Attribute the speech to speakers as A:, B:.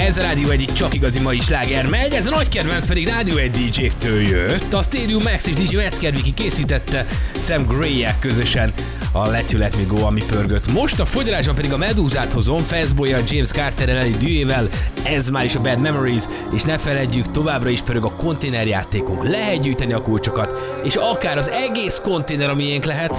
A: Ez a Rádió egyik csak igazi mai sláger megy, ez a nagy kedvenc pedig Rádió egy DJ-któl jött. A Stereo Max és DJ Metzger Viki készítette Sam Gray-jel közösen a Let You Let Me Go, ami pörgött. Most a fogyalásban pedig a Medúzát hozom, Fastboy-jal, James Carter-rel, Ellie Duével, ez már is a Bad Memories, és ne feledjük, továbbra is pörög a konténerjátékunk. Lehet gyűjteni a kulcsokat, és akár az egész konténer, ami miénk lehet.